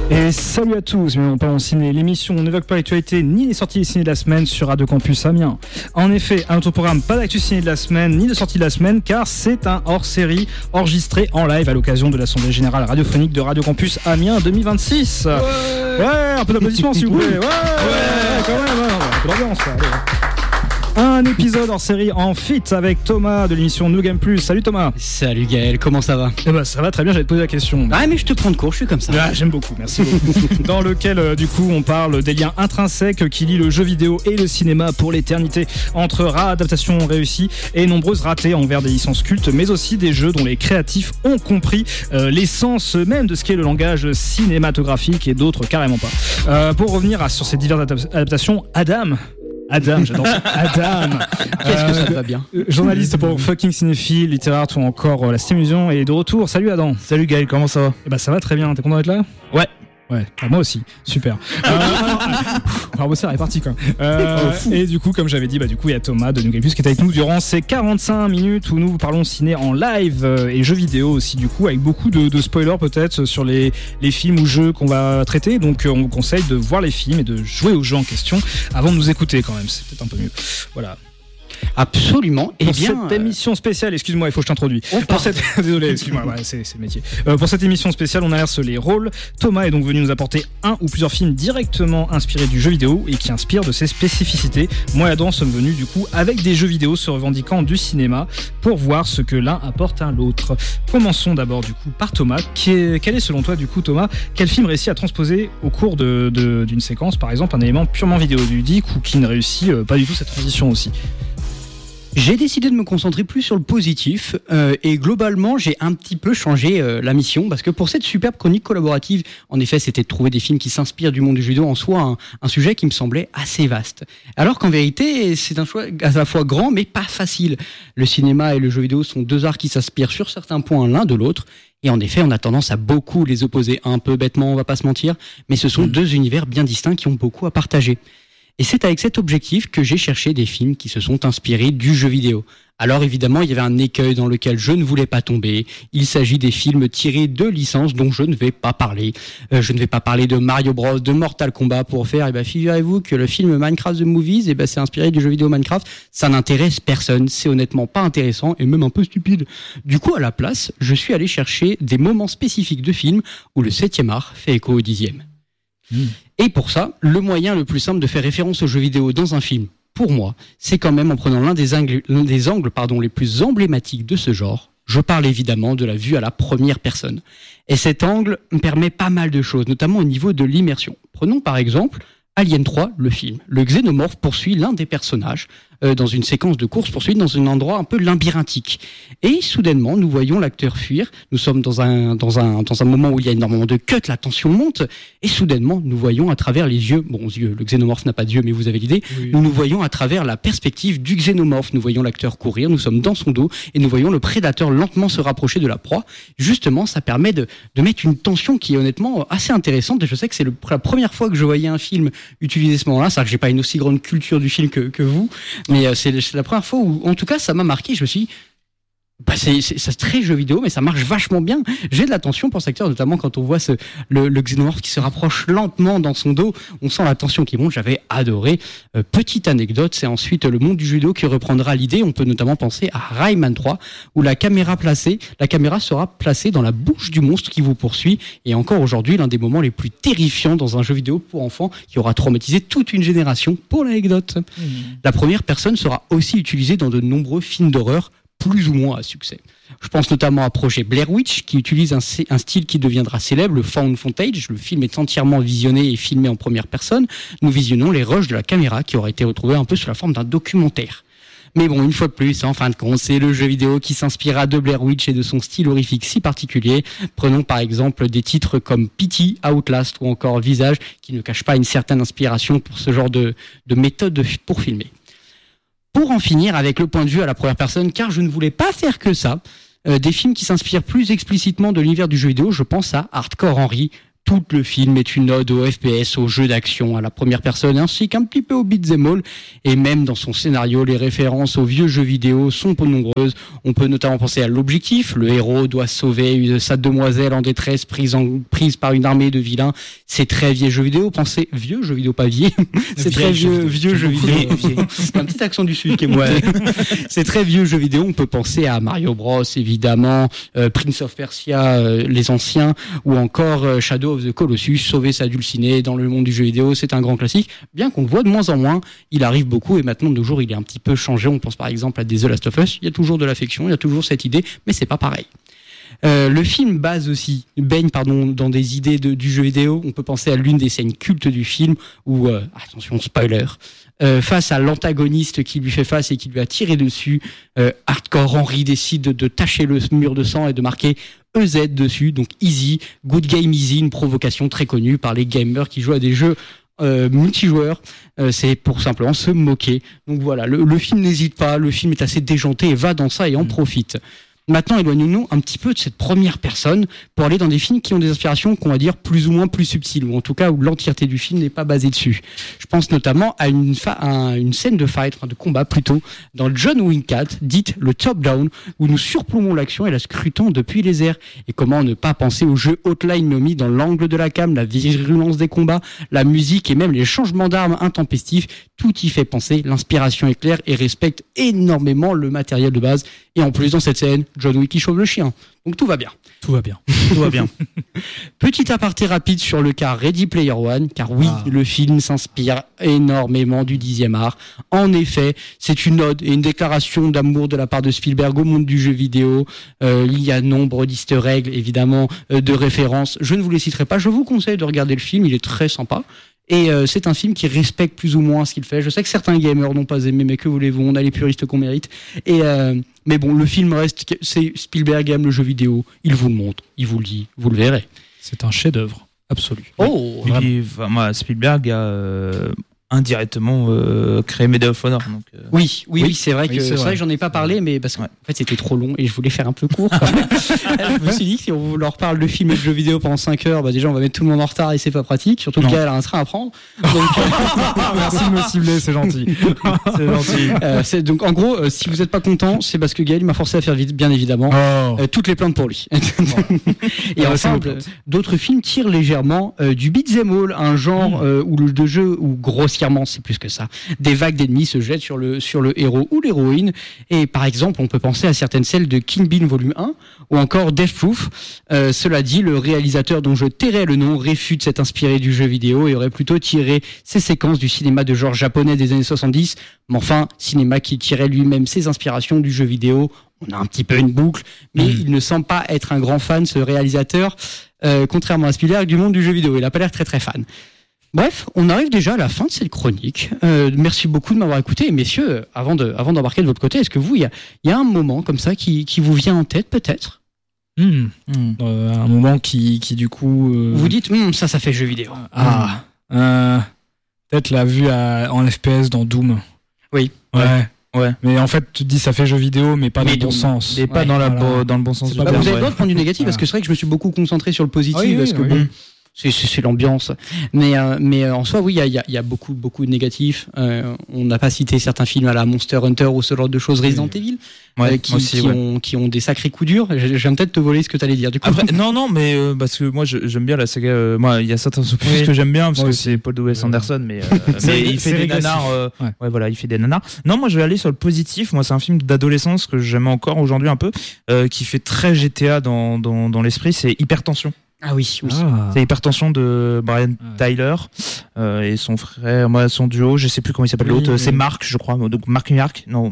Et salut à tous, mais on parle en ciné. L'émission n'évoque pas l'actualité ni les sorties ciné de la semaine sur Radio Campus Amiens. En effet, à notre programme, pas d'actu ciné de la semaine ni de sortie de la semaine, car c'est un hors-série enregistré en live à l'occasion de l'Assemblée Générale Radiophonique de Radio Campus Amiens 2026. Ouais, un peu d'applaudissements s'il vous plaît. Ouais, quand même, un peu d'ambiance. Un épisode hors série en feat avec Thomas de l'émission New Game Plus. Salut Thomas. Salut Gaël, comment ça va ? Eh ben ça va très bien, j'allais te poser la question. Ah mais je te prends de court, je suis comme ça. Ah, j'aime beaucoup, merci beaucoup. Dans lequel du coup on parle des liens intrinsèques qui lient le jeu vidéo et le cinéma pour l'éternité, entre rares adaptations réussies et nombreuses ratées envers des licences cultes, mais aussi des jeux dont les créatifs ont compris l'essence même de ce qu'est le langage cinématographique et d'autres carrément pas. Pour revenir sur ces diverses adaptations, Adam, j'adore ça. Adam. Qu'est-ce que ça te va bien. Journaliste pour Fucking Cinéphile, Littéraire ou encore la Stémusion est de retour. Salut Adam. Salut Gaël, comment ça va ? Eh ben ça va très bien, t'es content d'être là ? Ouais, moi aussi, super. Bravo, c'est parti quoi. Et du coup, comme j'avais dit, il y a Thomas de New Game Plus qui est avec nous durant ces 45 minutes où nous parlons ciné en live et jeux vidéo aussi du coup, avec beaucoup de spoilers peut-être sur les films ou jeux qu'on va traiter. Donc on vous conseille de voir les films et de jouer aux jeux en question avant de nous écouter quand même, c'est peut-être un peu mieux. Voilà. Absolument. Pour cette émission spéciale, excuse-moi, il faut que je t'introduise. Désolé, excuse-moi, c'est le métier. Pour cette émission spéciale, on inverse les rôles. Thomas est donc venu nous apporter un ou plusieurs films directement inspirés du jeu vidéo et qui inspirent de ses spécificités. Moi et Adam sommes venus du coup avec des jeux vidéo se revendiquant du cinéma pour voir ce que l'un apporte à l'autre. Commençons d'abord du coup par Thomas. Quel est selon toi du coup Thomas, quel film réussit à transposer au cours d'une séquence par exemple un élément purement vidéoludique ou qui ne réussit pas du tout cette transition aussi ? J'ai décidé de me concentrer plus sur le positif et globalement j'ai un petit peu changé la mission parce que pour cette superbe chronique collaborative, en effet c'était de trouver des films qui s'inspirent du monde du jeu vidéo en soi un sujet qui me semblait assez vaste. Alors qu'en vérité c'est un choix à la fois grand mais pas facile. Le cinéma et le jeu vidéo sont deux arts qui s'inspirent sur certains points l'un de l'autre. Et en effet, on a tendance à beaucoup les opposer, un peu bêtement, on va pas se mentir, mais ce sont deux univers bien distincts qui ont beaucoup à partager. Et c'est avec cet objectif que j'ai cherché des films qui se sont inspirés du jeu vidéo. Alors évidemment, il y avait un écueil dans lequel je ne voulais pas tomber. Il s'agit des films tirés de licences dont je ne vais pas parler. Je ne vais pas parler de Mario Bros, de Mortal Kombat pour faire, figurez-vous que le film Minecraft The Movies, c'est inspiré du jeu vidéo Minecraft. Ça n'intéresse personne. C'est honnêtement pas intéressant et même un peu stupide. Du coup, à la place, je suis allé chercher des moments spécifiques de films où le 7e art fait écho au 10e. Et pour ça, le moyen le plus simple de faire référence aux jeux vidéo dans un film, pour moi, c'est quand même en prenant l'un des angles les plus emblématiques de ce genre. Je parle évidemment de la vue à la première personne. Et cet angle me permet pas mal de choses, notamment au niveau de l'immersion. Prenons par exemple Alien 3, le film. Le xénomorphe poursuit l'un des personnages dans une séquence de course-poursuite dans un endroit un peu labyrinthique. Et soudainement, nous voyons l'acteur fuir. Nous sommes dans un moment où il y a énormément de cuts, la tension monte. Et soudainement, nous voyons à travers les yeux, le xénomorphe n'a pas d'yeux, mais vous avez l'idée. Oui. Nous voyons à travers la perspective du xénomorphe. Nous voyons l'acteur courir, nous sommes dans son dos et nous voyons le prédateur lentement se rapprocher de la proie. Justement, ça permet de mettre une tension qui est honnêtement assez intéressante. Et je sais que c'est la première fois que je voyais un film utiliser ce moment-là. C'est-à-dire que j'ai pas une aussi grande culture du film que vous. Mais c'est la première fois où, en tout cas, ça m'a marqué. Je me suis dit, c'est très jeu vidéo, mais ça marche vachement bien. J'ai de l'attention pour cet acteur, notamment quand on voit le xénomorphe qui se rapproche lentement dans son dos. On sent la tension qui monte. J'avais adoré. Petite anecdote, c'est ensuite le monde du jeu vidéo qui reprendra l'idée. On peut notamment penser à Rayman 3, où la caméra sera placée dans la bouche du monstre qui vous poursuit. Et encore aujourd'hui, l'un des moments les plus terrifiants dans un jeu vidéo pour enfants qui aura traumatisé toute une génération. Pour l'anecdote, La première personne sera aussi utilisée dans de nombreux films d'horreur plus ou moins à succès. Je pense notamment à Projet Blair Witch, qui utilise un style qui deviendra célèbre, le found footage. Le film est entièrement visionné et filmé en première personne. Nous visionnons les rushs de la caméra, qui auraient été retrouvés un peu sous la forme d'un documentaire. Mais bon, une fois de plus, en fin de compte, c'est le jeu vidéo qui s'inspira de Blair Witch et de son style horrifique si particulier. Prenons par exemple des titres comme Pity, Outlast ou encore Visage, qui ne cachent pas une certaine inspiration pour ce genre de méthode pour filmer. Pour en finir avec le point de vue à la première personne, car je ne voulais pas faire que ça, des films qui s'inspirent plus explicitement de l'univers du jeu vidéo, je pense à Hardcore Henry, Tout le film est une ode au FPS, aux jeux d'action, à la première personne, ainsi qu'un petit peu au beat'em all. Et même dans son scénario, les références aux vieux jeux vidéo sont peu nombreuses. On peut notamment penser à l'objectif. Le héros doit sauver sa demoiselle en détresse prise par une armée de vilains. C'est très vieux jeu vidéo. Pensez vieux jeu vidéo, pas vieux. C'est très vieux jeu vidéo. C'est un petit accent du sud qui est monté. C'est très vieux jeu vidéo. On peut penser à Mario Bros, évidemment, Prince of Persia, les anciens, ou encore Shadow of the Colossus, sauver sa dulcinée dans le monde du jeu vidéo, c'est un grand classique, bien qu'on le voit de moins en moins, il arrive beaucoup et maintenant de nos jours il est un petit peu changé, on pense par exemple à The Last of Us, il y a toujours de l'affection, il y a toujours cette idée, mais c'est pas pareil. Le film baigne dans des idées du jeu vidéo. On peut penser à l'une des scènes cultes du film où, attention spoiler, face à l'antagoniste qui lui fait face et qui lui a tiré dessus, Hardcore Henry décide de tacher le mur de sang et de marquer EZ dessus, donc Easy, Good Game Easy, une provocation très connue par les gamers qui jouent à des jeux multijoueurs, c'est pour simplement se moquer. Donc voilà, le film n'hésite pas, le film est assez déjanté et va dans ça et en profite. Maintenant, éloignons-nous un petit peu de cette première personne pour aller dans des films qui ont des inspirations qu'on va dire plus ou moins plus subtiles, ou en tout cas où l'entièreté du film n'est pas basée dessus. Je pense notamment à une scène de fight, de combat plutôt, dans John Wick 4, dite le Top Down, où nous surplombons l'action et la scrutons depuis les airs. Et comment ne pas penser au jeu Hotline Miami dans l'angle de la cam, la virulence des combats, la musique et même les changements d'armes intempestifs, tout y fait penser, l'inspiration est claire et respecte énormément le matériel de base. Et en plus, dans cette scène, John Wick qui chauffe le chien. Donc tout va bien. Tout va bien. Tout va bien. Petit aparté rapide sur le cas Ready Player One, car oui, le film s'inspire énormément du 10e art. En effet, c'est une ode et une déclaration d'amour de la part de Spielberg au monde du jeu vidéo. Il y a nombre d'easter eggs, évidemment, de références. Je ne vous les citerai pas. Je vous conseille de regarder le film. Il est très sympa. Et c'est un film qui respecte plus ou moins ce qu'il fait. Je sais que certains gamers n'ont pas aimé, mais que voulez-vous, on a les puristes qu'on mérite. Mais bon, le film reste, c'est Spielberg aime le jeu vidéo, il vous le montre, il vous le dit, vous le verrez. C'est un chef-d'œuvre absolu. Oh, moi, Spielberg a indirectement créé Medal of Honor. Donc, Oui, c'est vrai que j'en ai pas parlé, mais parce qu'en fait c'était trop long et je voulais faire un peu court. Je me suis dit que si on leur parle de film et de jeux vidéo pendant 5 heures, bah déjà on va mettre tout le monde en retard et c'est pas pratique. Surtout que Gaël a un train à prendre. Donc, merci de me cibler, c'est gentil. C'est gentil. Donc en gros, si vous n'êtes pas content, c'est parce que Gaël m'a forcé à faire vite, bien évidemment. Toutes les plaintes pour lui. Et enfin, d'autres films tirent légèrement du beat'em all, un genre de jeu où grossièrement, c'est plus que ça, des vagues d'ennemis se jettent sur le héros ou l'héroïne. Et par exemple, on peut penser à certaines scènes de King Bean Volume 1 ou encore Death Proof. Cela dit, le réalisateur dont je tairai le nom réfute s'être inspiré du jeu vidéo et aurait plutôt tiré ses séquences du cinéma de genre japonais des années 70. Mais enfin, cinéma qui tirait lui-même ses inspirations du jeu vidéo. On a un petit peu une boucle, mais il ne semble pas être un grand fan, ce réalisateur, contrairement à Spielberg, du monde du jeu vidéo. Il n'a pas l'air très très fan. Bref, on arrive déjà à la fin de cette chronique. Merci beaucoup de m'avoir écouté. Et messieurs, avant d'embarquer de votre côté, est-ce que vous, il y a un moment comme ça qui vous vient en tête peut-être un moment qui du coup... Vous dites, ça fait jeu vidéo. Peut-être la vue en FPS dans Doom. Oui. Ouais. Mais en fait, tu te dis ça fait jeu vidéo, mais pas dans le bon sens. Et pas dans le bon sens. Vous avez le droit de prendre du négatif, parce que c'est vrai que je me suis beaucoup concentré sur le positif, parce que bon... C'est l'ambiance, mais en soi oui il y a beaucoup de négatifs. On n'a pas cité certains films à la Monster Hunter ou ce genre de choses, Resident Evil, qui ont des sacrés coups durs. Je viens peut-être te voler ce que tu allais dire du coup. Après, non mais parce que moi j'aime bien la saga. Moi il y a certains opus que j'aime bien parce que c'est Paul W.S. Anderson, mais il fait des nanars. Il fait des nanars. Non, moi je vais aller sur le positif. Moi c'est un film d'adolescence que j'aime encore aujourd'hui un peu, qui fait très GTA dans l'esprit. C'est Hypertension. Ah oui. C'est Hypertension de Brian Tyler et son frère, son duo, je sais plus comment il s'appelle l'autre, c'est Mark, je crois, donc Mark Miyark. Non,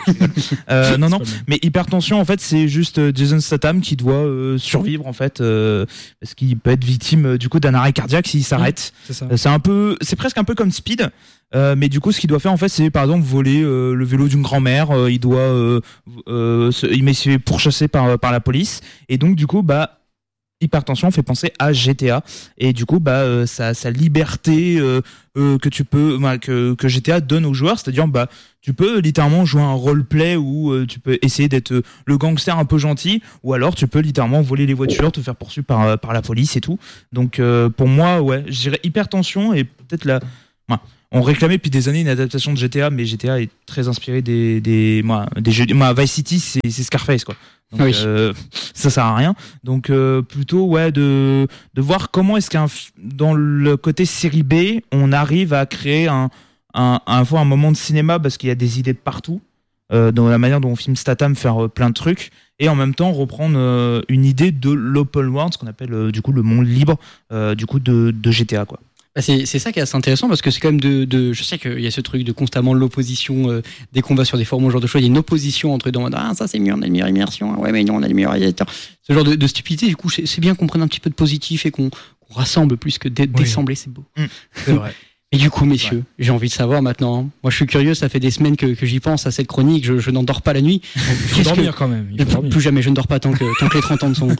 mais Hypertension en fait c'est juste Jason Statham qui doit survivre en fait parce qu'il peut être victime du coup d'un arrêt cardiaque s'il s'arrête. C'est presque un peu comme Speed. Mais du coup, ce qu'il doit faire en fait, c'est par exemple voler le vélo d'une grand-mère. Il doit, il se fait pourchasser par la police, et donc du coup, Hypertension fait penser à GTA et du coup sa liberté que tu peux que GTA donne aux joueurs, c'est-à-dire tu peux littéralement jouer un roleplay où tu peux essayer d'être le gangster un peu gentil, ou alors tu peux littéralement voler les voitures, te faire poursuivre par la police et tout. Donc pour moi je dirais Hypertension et peut-être on réclamait depuis des années une adaptation de GTA, mais GTA est très inspiré des jeux. Vice City, c'est Scarface, quoi. Donc, oui. Ça sert à rien. Donc plutôt de voir comment est-ce dans le côté série B, on arrive à créer un moment de cinéma, parce qu'il y a des idées de partout, dans la manière dont on filme Statham faire plein de trucs, et en même temps reprendre une idée de l'open world, ce qu'on appelle du coup le monde libre de GTA, quoi. C'est ça qui est assez intéressant, parce que c'est quand même je sais qu'il y a ce truc de constamment l'opposition, dès qu'on va sur des forums, ce genre de choses, il y a une opposition entre ça c'est mieux, on a une meilleure immersion, ouais mais non, on a le meilleur réalisateur. Ce genre de stupidité, du coup c'est bien qu'on prenne un petit peu de positif et qu'on rassemble plus que déssembler, c'est beau. C'est vrai. Et du coup, messieurs, j'ai envie de savoir maintenant. Moi, je suis curieux, ça fait des semaines que j'y pense à cette chronique, je n'endors pas la nuit. Il faut dormir quand même. Plus jamais, je ne dors pas tant que les 30 ans ne sont.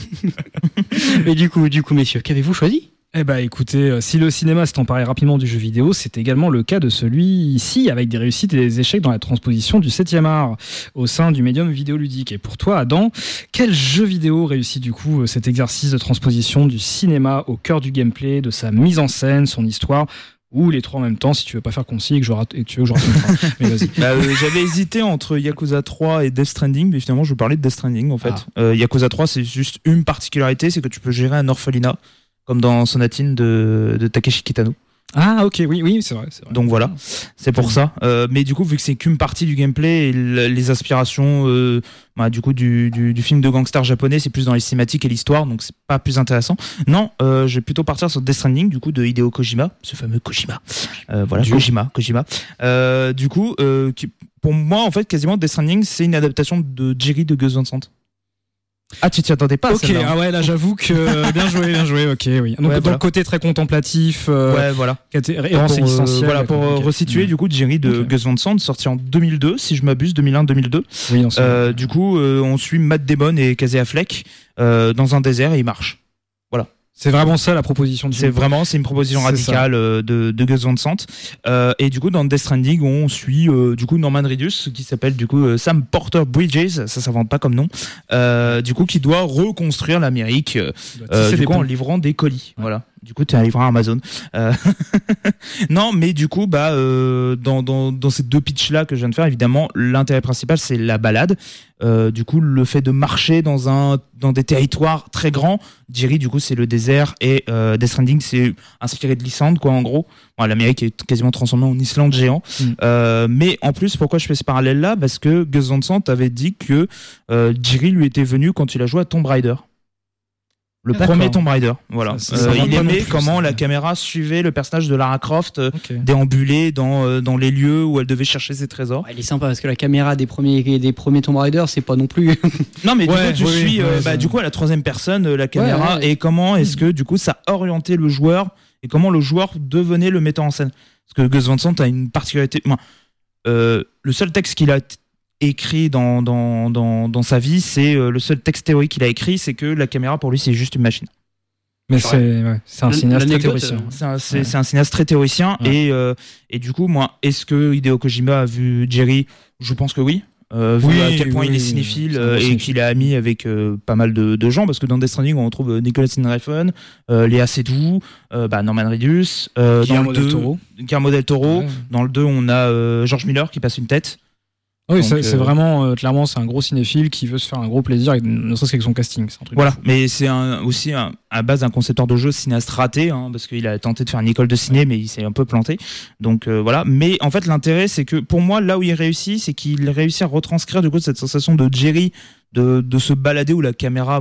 Mais du coup, messieurs, qu'avez-vous choisi ? Écoutez, si le cinéma s'est emparé rapidement du jeu vidéo, c'est également le cas de celui-ci, avec des réussites et des échecs dans la transposition du 7e art au sein du médium vidéoludique. Et pour toi, Adam, quel jeu vidéo réussit du coup cet exercice de transposition du cinéma au cœur du gameplay, de sa mise en scène, son histoire, ou les trois en même temps, si tu veux pas faire concis et que tu veux que je rate une phrase. Mais vas-y. J'avais hésité entre Yakuza 3 et Death Stranding, mais finalement je veux parler de Death Stranding en fait. Yakuza 3, c'est juste une particularité, c'est que tu peux gérer un orphelinat, comme dans Sonatine de Takeshi Kitano. Ah ok, oui, c'est vrai. Donc voilà, c'est pour ça. Mais du coup, vu que c'est qu'une partie du gameplay, et les aspirations du coup du film de gangster japonais, c'est plus dans les cinématiques et l'histoire, donc c'est pas plus intéressant. Non, je vais plutôt partir sur Death Stranding, du coup de Hideo Kojima, ce fameux Kojima. Kojima. Du coup, pour moi en fait, quasiment Death Stranding, c'est une adaptation de Jerry de Gus Van Sant. Ah, tu t'y attendais pas. Ok, là j'avoue que bien joué, ok, oui. Donc le côté très contemplatif, errance existentielle. Pour resituer, du coup, Jerry de Gus Van Sant, sorti en 2002, si je m'abuse, 2001-2002. Oui, du coup, on suit Matt Damon et Casey Affleck dans un désert et ils marchent. Voilà. C'est vraiment ça la proposition du film. C'est une proposition radicale de Gus Van Sant. Et du coup, dans Death Stranding, on suit du coup Norman Reedus, qui s'appelle du coup Sam Porter Bridges, ça s'invente pas comme nom, du coup qui doit reconstruire l'Amérique du coup en livrant des colis. Voilà. Du coup, tu es un livreur Amazon. Non, mais du coup, dans ces deux pitchs-là que je viens de faire, évidemment, l'intérêt principal, c'est la balade. Du coup, le fait de marcher dans des territoires très grands. Jerry, du coup, c'est le désert, et Death Stranding, c'est inspiré de l'Islande, quoi, en gros. Bon, l'Amérique est quasiment transformée en Islande géant. Mais en plus, pourquoi je fais ce parallèle-là ? Parce que Gus Van Sant avait dit que Jerry lui était venu quand il a joué à Tomb Raider. Le premier Tomb Raider, voilà. Il aimait comment la caméra suivait le personnage de Lara Croft déambuler dans les lieux où elle devait chercher ses trésors. Il est sympa parce que la caméra des premiers Tomb Raider, c'est pas non plus. Non, mais du coup, tu suis du coup à la troisième personne la caméra, et comment est-ce que du coup ça orientait le joueur et comment le joueur devenait le metteur en scène. Parce que Gus Van Sant a une particularité. Le seul texte qu'il a écrit dans sa vie, c'est le seul texte théorique qu'il a écrit, c'est que la caméra pour lui c'est juste une machine. Mais c'est un cinéaste très théoricien. C'est un cinéaste très théoricien, et du coup, moi, est-ce que Hideo Kojima a vu Jerry ? Je pense que oui. Vu à quel point il est cinéphile et qu'il est ami avec pas mal de gens, parce que dans Death Stranding on retrouve Nicolas Refn, Léa Seydoux, Norman Reedus, Guillermo del Toro. Dans le 2 on a George Miller qui passe une tête. Oui, c'est vraiment clairement c'est un gros cinéphile qui veut se faire un gros plaisir, ne serait-ce qu'avec son casting. C'est un truc mais c'est aussi à base un concepteur de jeu cinéaste raté, parce qu'il a tenté de faire une école de ciné, mais il s'est un peu planté. Donc voilà. Mais en fait, l'intérêt, c'est que pour moi, là où il réussit, c'est qu'il réussit à retranscrire du coup cette sensation de Jerry, de se balader où la caméra.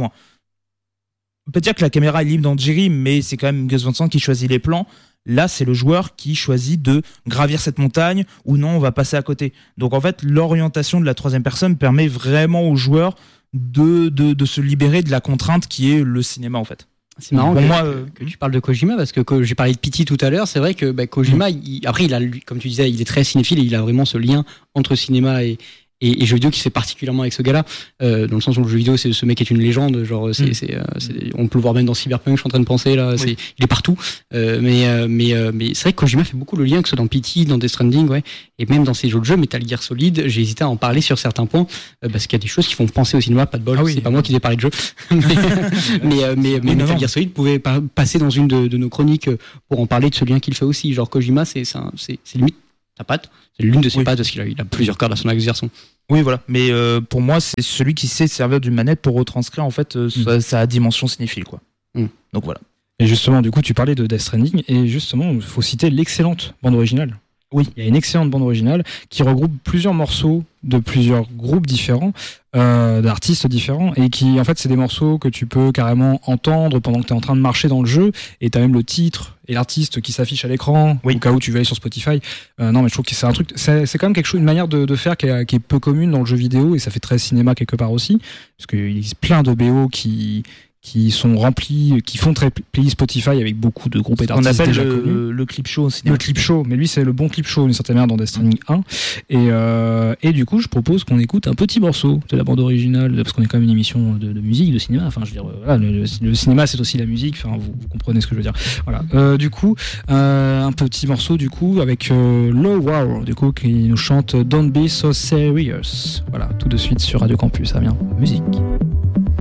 On peut dire que la caméra est libre dans Jerry, mais c'est quand même Gus Van Sant qui choisit les plans. Là, c'est le joueur qui choisit de gravir cette montagne ou non, on va passer à côté. Donc en fait, l'orientation de la troisième personne permet vraiment au joueur de se libérer de la contrainte qui est le cinéma en fait. C'est marrant que tu parles de Kojima, parce que j'ai parlé de Pity tout à l'heure. C'est vrai que Kojima, après, comme tu disais, il est très cinéphile et il a vraiment ce lien entre cinéma et et jeu vidéo qui se fait particulièrement avec ce gars-là, dans le sens où le jeu vidéo, ce mec est une légende, genre on peut le voir même dans Cyberpunk, je suis en train de penser là, il est partout. Mais c'est vrai que Kojima fait beaucoup le lien, que ce soit dans PT, dans Death Stranding, et même dans ces autres jeux, Metal Gear Solid, j'ai hésité à en parler sur certains points, parce qu'il y a des choses qui font penser au cinéma, pas de bol, c'est pas moi qui vais parler de jeu. mais Metal Gear Solid pouvait passer dans une de nos chroniques pour en parler de ce lien qu'il fait aussi. Genre Kojima, c'est limite sa patte, c'est l'une de ses pattes, parce qu'il a plusieurs cordes à son axe garçon. Oui, voilà. Mais pour moi, c'est celui qui sait servir d'une manette pour retranscrire en fait sa dimension cinéphile, quoi. Donc voilà. Et justement, du coup, tu parlais de Death Stranding, et justement, il faut citer l'excellente bande originale. Oui, il y a une excellente bande originale qui regroupe plusieurs morceaux de plusieurs groupes différents, d'artistes différents, et qui, en fait, c'est des morceaux que tu peux carrément entendre pendant que tu es en train de marcher dans le jeu, et tu as même le titre et l'artiste qui s'affiche à l'écran, au cas où tu veux aller sur Spotify. Non, mais je trouve que c'est un truc, c'est quand même quelque chose, une manière de faire qui est peu commune dans le jeu vidéo, et ça fait très cinéma quelque part aussi, parce qu'il existe plein de BO qui sont remplis, qui font très playlist Spotify avec beaucoup de groupes et d'artistes. On appelle déjà connus. Le clip show au cinéma. Le clip show, mais lui c'est le bon clip show d'une certaine manière dans Death Stranding 1. Et du coup, je propose qu'on écoute un petit morceau de la bande originale, parce qu'on est quand même une émission de musique, de cinéma. Enfin, je veux dire, voilà, le cinéma c'est aussi la musique. Enfin, vous comprenez ce que je veux dire. Voilà. Du coup, un petit morceau du coup avec Low Wow, du coup, qui nous chante Don't Be So Serious. Voilà, tout de suite sur Radio Campus. Ça vient musique.